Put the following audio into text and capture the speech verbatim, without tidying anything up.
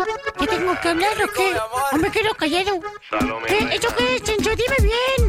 ¿Qué tengo que hablar o qué? ¿O me quedo callado? Salomé. ¿Qué? ¿Eso qué es, Chencho? Dime bien.